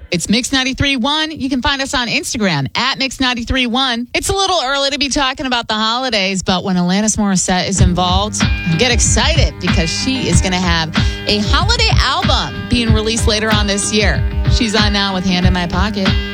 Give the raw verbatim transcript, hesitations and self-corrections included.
It's Mix ninety-three point one. You can find us on Instagram at Mix ninety-three point one. It's a little early to be talking about the holidays, but when Alanis Morissette is involved, get excited because she is going to have a holiday album being released later on this year. She's on now with Hand in My Pocket.